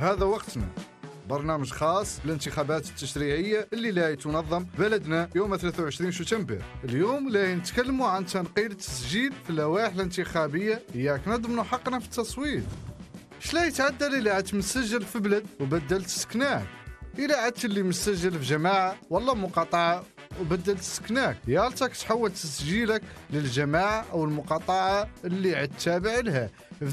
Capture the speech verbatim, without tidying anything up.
هذا وقتنا، برنامج خاص للانتخابات التشريعية اللي لا تنظم بلدنا يوم ثلاثة وعشرين شتنبر. اليوم لا نتكلموا عن تنقيل التسجيل في اللوائح الانتخابية، ياك نضمنوا حقنا في التصويت. شلا يتعدل إلا عاد مسجل في بلد وبدلت سكناك، إلا عدت اللي مسجل في جماعة والله مقاطعة وبدلت سكناك، يالتك تحول تسجيلك للجماعة أو المقاطعة اللي عاد تابع لها.